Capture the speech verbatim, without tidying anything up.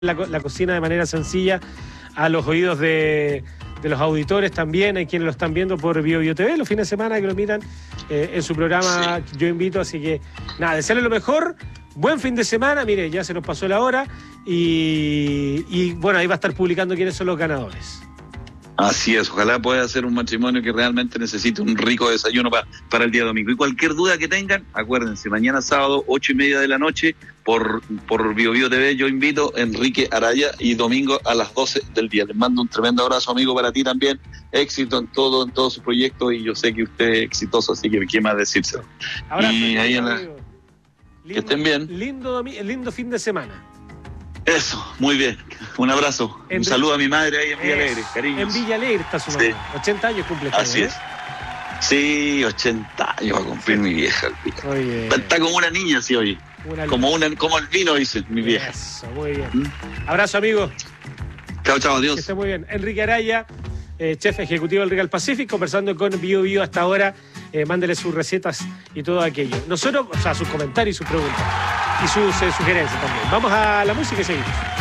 La, la cocina de manera sencilla a los oídos de, de los auditores también, hay quienes lo están viendo por Bio Bio T V los fines de semana que lo miran eh, en su programa. Sí. Yo invito, así que nada, desearle lo mejor, buen fin de semana. Mire, ya se nos pasó la hora y, y bueno, ahí va a estar publicando quiénes son los ganadores. Así es, ojalá pueda ser un matrimonio que realmente necesite un rico desayuno pa, para el día domingo. Y cualquier duda que tengan, acuérdense, mañana sábado, ocho y media de la noche, por, por Bio Bio T V, yo invito a Enrique Araya, y domingo a las doce del día. Les mando un tremendo abrazo, amigo, para ti también. Éxito en todo, en todos sus proyectos, y yo sé que usted es exitoso, así que qué más decírselo. Abrazo, y ahí en la... lindo, que estén bien. Lindo, lindo fin de semana. Eso, muy bien. Un abrazo. En un saludo a mi madre ahí en Villa Alegre, cariños. En Villa Alegre está su mamá. Sí. ochenta años cumple. Así es. Sí, ochenta años va a cumplir mi vieja. Oye. Está como una niña, sí, oye. Una como, una, como el vino, dice mi vieja. Eso, muy bien. ¿Mm? Abrazo, amigo. Chao, chao, adiós. Que esté muy bien. Enrique Araya, eh, chef ejecutivo del Regal Pacific, conversando con Bio Bio hasta ahora. Eh, mándele sus recetas y todo aquello. Nosotros, o sea, sus comentarios y sus preguntas. Y sus eh, sugerencias también. Vamos a la música y seguimos.